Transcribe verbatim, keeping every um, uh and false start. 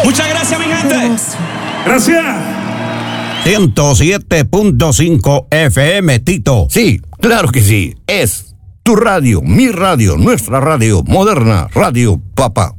Muchas gracias, mi gente. Gracias. ciento siete punto cinco F M, Tito. Sí, claro que sí. Es tu radio, mi radio, nuestra radio, moderna radio, papá.